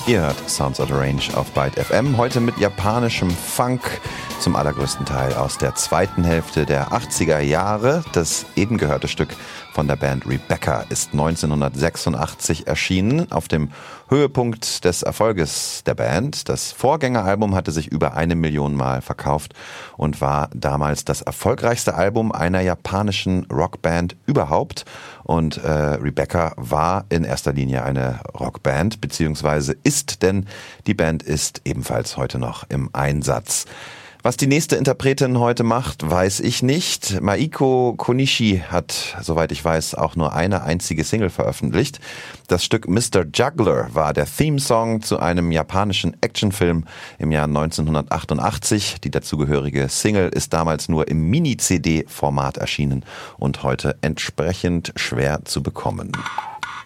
Ihr hört Sounds of the Range auf Byte FM, heute mit japanischem Funk, zum allergrößten Teil aus der zweiten Hälfte der 80er Jahre. Das eben gehörte Stück von der Band Rebecca ist 1986 erschienen, auf dem Höhepunkt des Erfolges der Band. Das Vorgängeralbum hatte sich über 1 Million Mal verkauft und war damals das erfolgreichste Album einer japanischen Rockband überhaupt. Und Rebecca war in erster Linie eine Rockband, beziehungsweise ist, denn die Band ist ebenfalls heute noch im Einsatz. Was die nächste Interpretin heute macht, weiß ich nicht. Maiko Konishi hat, soweit ich weiß, auch nur eine einzige Single veröffentlicht. Das Stück Mr. Juggler war der Theme-Song zu einem japanischen Actionfilm im Jahr 1988. Die dazugehörige Single ist damals nur im Mini-CD-Format erschienen und heute entsprechend schwer zu bekommen.